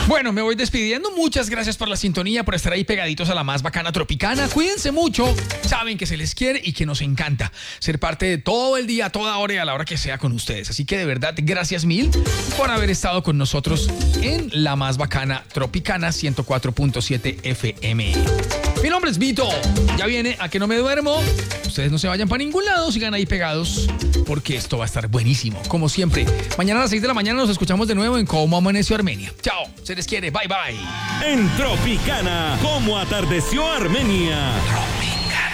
Bueno, me voy despidiendo. Muchas gracias por la sintonía, por estar ahí pegaditos a la más bacana tropicana. Cuídense mucho. Saben que se les quiere y que nos encanta ser parte de todo el día, a toda hora y a la hora que sea con ustedes. Así que de verdad, gracias mil por haber estado con nosotros en la más bacana tropicana 104.7 FM. Mi nombre es Vito. Ya viene A Que No Me Duermo. Ustedes no se vayan para ningún lado, sigan ahí pegados porque esto va a estar buenísimo. Como siempre, mañana a las 6 de la mañana nos escuchamos de nuevo en Cómo Amaneció Armenia. Chao, se les quiere, bye bye. En Tropicana, ¿cómo atardeció Armenia?